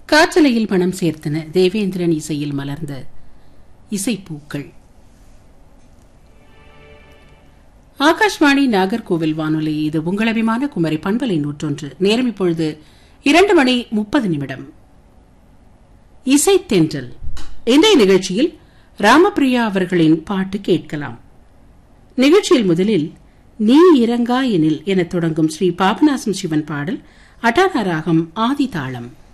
காற்றலையில் மனம் சேர்த்தன தேவேந்திரன் இசையில் மலர்ந்த இசைப்பூக்கள். ஆகாஷ்வாணி நாகர்கோவில் வானொலி. இது உங்கள் அபிமான குமரி பண்பலை 101. நேரம் இப்பொழுது 2:30. இசைத்தென்றல். இன்றைய நிகழ்ச்சியில் ராமபிரியா அவர்களின் பாட்டு கேட்கலாம். நிகழ்ச்சியில் முதலில் நீ இறங்கா எனில் என தொடங்கும் ஸ்ரீ பாபநாசம் சிவன் பாடல். அட்டான ராகம் ஆதி தாளம்.